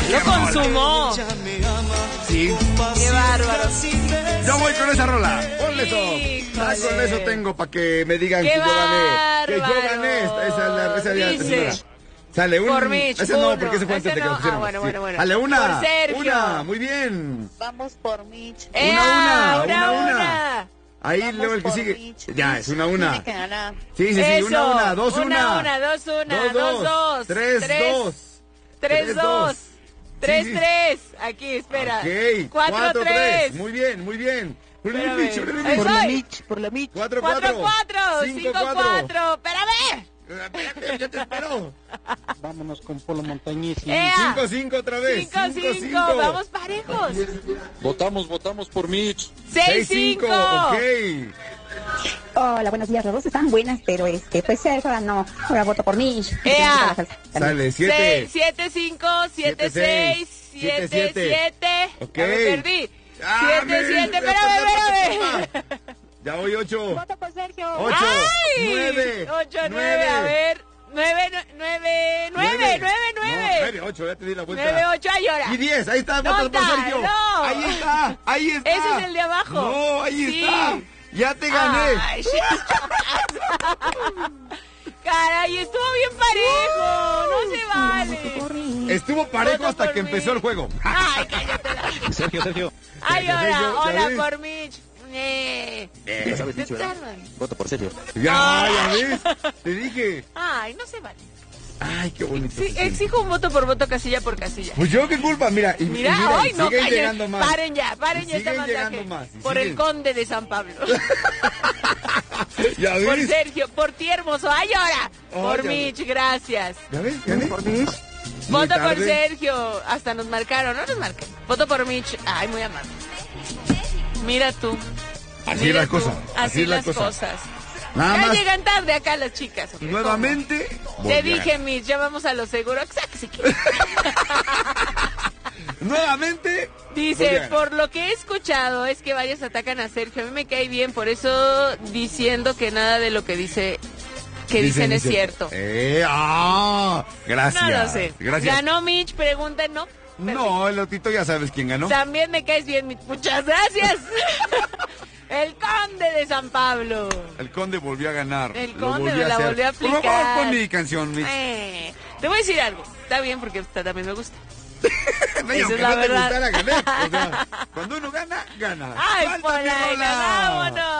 Lo consumó. Sí. Qué bárbaro. Yo voy con esa rola. Ponle eso. Híjole. Con eso tengo para que me digan Qué que yo gané. Que yo bárbaro. gané. Esa es la Dice. señora. Sale un. Por Mitch, Ese no, uno. porque ese fue antes Ese de que no. lo pusiéramos. Bueno, bueno, bueno. Sale una. Por Sergio. Una. Muy bien. Vamos por Mitch. Una. Ahí Vamos luego el que por sigue. Mitch. Ya, es una. Tiene que ganar. Sí, Eso. una, dos, Una, dos, dos. Tres, dos. Tres, dos. Tres, Sí, sí. tres. Aquí, espera. Ok. Cuatro, tres. Muy bien, muy bien. Espérame. Por la Mitch, por la Mitch. Cuatro, Cuatro, cuatro. cinco, cuatro. Espérame. Espérate, yo te espero. Vámonos con Polo Montañez. ¡Ea! 5-5 otra vez. 5-5. Vamos parejos. Votamos por Mitch. 6-5. Ok. Hola, buenos días. Las dos están buenas, pero pues ahora no. Ahora voto por Mitch. ¡Ea! Sale, 7. 7-5, 7-6, 7-7. Ok. Ya me perdí. Ah, 7-7. me- Espérame. Ya voy 8. Voto por Sergio. 8. ¡Ay! 9. 8, 9. A ver. 9, 9, 9, 9. 8, ya te di la vuelta. 9, 8. Ay, ahora. Y 10, ahí está, No voto por está, Sergio. no. Ahí está, ahí está. Ese es el de abajo. No, ahí Sí. está. Ya te gané. Ay, shit. Caray, estuvo bien parejo. No se vale. Estuvo parejo Voto hasta por que empezó Mitch. el juego. Ay, cállate. Sergio. Ay, Sergio, ahora, ¿ya hola ves? por Mitch. Ya sabes, Mitch, ¿verdad? Voto por Sergio. Ya ves. Te dije. Ay, no se vale. Ay, qué bonito. Sí, se siente. exijo un voto por voto, casilla por casilla. Pues yo qué culpa, mira. Mira, miren, hoy no siguen callen. llegando más. Paren ya Y este siguen llegando mensaje. más, y Por el siguen. conde de San Pablo. Ya Por ves. Sergio, por ti hermoso. Ay, ahora. Por ya Mitch, gracias. ¿Ya ves? ¿Gané? Por Mitch. Muy Voto por tarde. Sergio. Hasta nos marcaron, no nos marquen. Voto por Mitch. Ay, muy amable. Mira tú. Así Mira es la tú. cosa. Así es la las cosa. cosas. Nada Ya más. llegan tarde acá las chicas. hombre. Nuevamente. ¿Cómo? Te dije, Mitch, ya vamos a lo seguro. Exacto, si quieres. Nuevamente. Dice, Volví a ganar. por lo que he escuchado es que varios atacan a Sergio. A mí me cae bien, por eso diciendo que nada de lo que dicen es cierto. Gracias. No lo sé. Gracias. ¿Ganó Mitch? Pregunta, ¿no? No, el Lotito ya sabes quién ganó. También me caes bien, Mitch. Muchas gracias. El conde de San Pablo. El conde volvió a ganar. El Lo conde volvió me a la hacer. volvió a Por favor, aplicar. pon mi canción, Mitch. Te voy a decir algo. Está bien porque esta también me gusta. Vaya, esa aunque es la no te verdad. gustara, gané. O sea, cuando uno gana, gana. Ay, ¡Falta por mi ahí, rola! vámonos.